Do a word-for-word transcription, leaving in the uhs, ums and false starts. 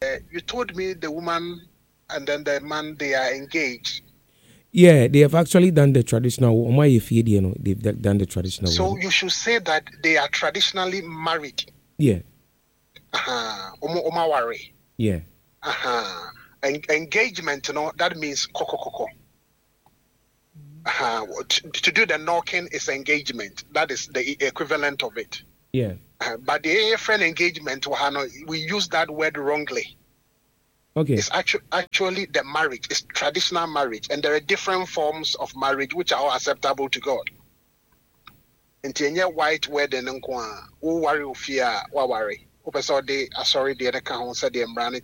you told me the woman and then the man, they are engaged. Yeah, they have actually done the traditional. You know, they've done the traditional. So wedding. You should say that they are traditionally married. Yeah. Uh-huh. Yeah. Uh-huh. En- engagement, you know, that means koko koko. Uh-huh. To, to do the knocking is engagement. That is the equivalent of it. Yeah. Uh, but the friend engagement, we use that word wrongly. Okay. It's actually actually the marriage. It's traditional marriage, and there are different forms of marriage which are all acceptable to God. Intinya white wedding nkwa, wo worry ofia, wa worry. Ope so de asori de ka ho se de mbrane